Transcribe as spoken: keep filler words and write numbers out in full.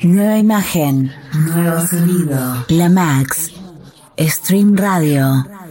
Nueva imagen, nuevo sonido. La Max, Stream Radio.